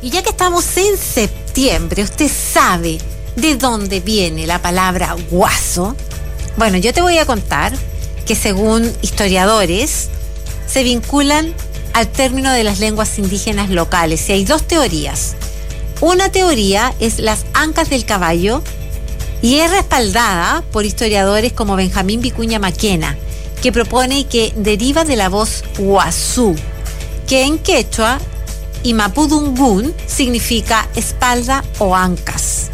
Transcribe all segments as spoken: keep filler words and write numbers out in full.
y ya que estamos en septiembre, ¿usted sabe de dónde viene la palabra guaso? Bueno, yo te voy a contar que según historiadores se vinculan al término de las lenguas indígenas locales y hay dos teorías. Una teoría es las ancas del caballo y es respaldada por historiadores como Benjamín Vicuña Maquena, que propone que deriva de la voz guazú, que en quechua y mapudungún significa espalda o ancas.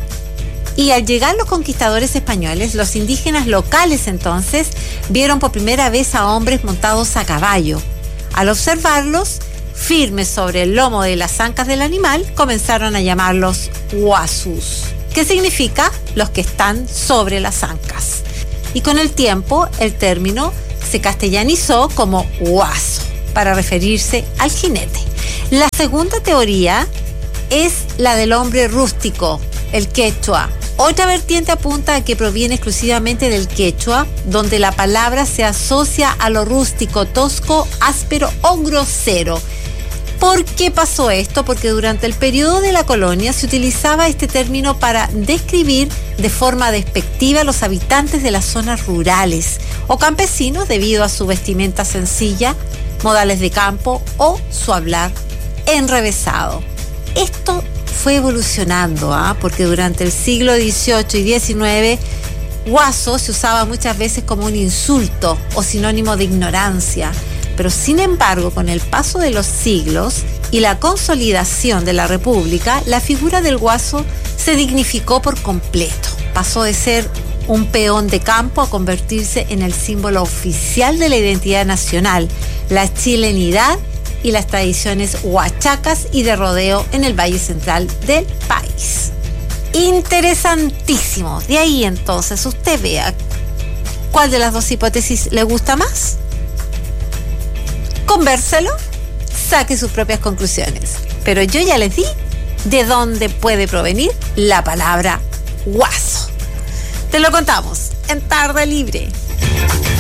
Y al llegar los conquistadores españoles, los indígenas locales entonces vieron por primera vez a hombres montados a caballo. Al observarlos, firmes sobre el lomo de las ancas del animal, comenzaron a llamarlos guasus, que significa los que están sobre las ancas. Y con el tiempo, el término se castellanizó como guaso, para referirse al jinete. La segunda teoría es la del hombre rústico, el quechua. Otra vertiente apunta a que proviene exclusivamente del quechua, donde la palabra se asocia a lo rústico, tosco, áspero o grosero. ¿Por qué pasó esto? Porque durante el periodo de la colonia se utilizaba este término para describir de forma despectiva a los habitantes de las zonas rurales o campesinos debido a su vestimenta sencilla, modales de campo o su hablar enrevesado. Esto fue evolucionando, ¿ah? Porque durante el siglo dieciocho y diecinueve, guaso se usaba muchas veces como un insulto o sinónimo de ignorancia. Pero sin embargo, con el paso de los siglos y la consolidación de la República, la figura del guaso se dignificó por completo. Pasó de ser un peón de campo a convertirse en el símbolo oficial de la identidad nacional, la chilenidad y las tradiciones huachacas y de rodeo en el Valle Central del país. Interesantísimo. De ahí entonces usted vea cuál de las dos hipótesis le gusta más. Convérselo, saque sus propias conclusiones. Pero yo ya les di de dónde puede provenir la palabra guaso. Te lo contamos en Tarde Libre.